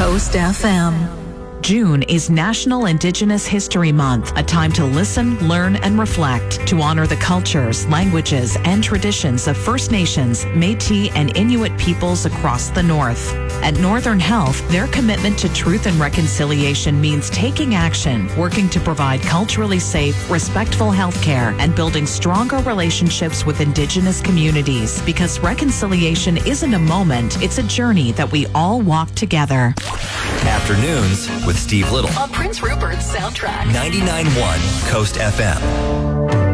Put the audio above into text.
Coast FM. June is National Indigenous History Month, a time to listen, learn, and reflect, to honor the cultures, languages, and traditions of First Nations, Métis, and Inuit peoples across the North. At Northern Health, their commitment to truth and reconciliation means taking action, working to provide culturally safe, respectful healthcare, and building stronger relationships with Indigenous communities. Because reconciliation isn't a moment, it's a journey that we all walk together. Afternoons with Steve Little on Prince Rupert's Soundtrack. 99.1 Coast FM.